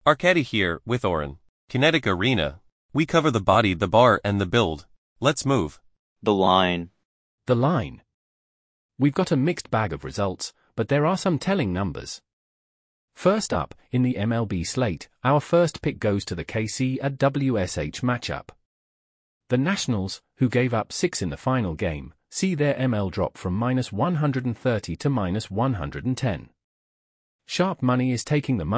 Arcady here, with Oren. Kinetic Arena. We cover the body, the bar, and the build. Let's move. The line. The line. We've got a mixed bag of results, but there are some telling numbers. First up, in the MLB slate, our first pick goes to the KC at WSH matchup. The Nationals, who gave up 6 in the final game, see their ML drop from -130 to -110. Sharp money is taking the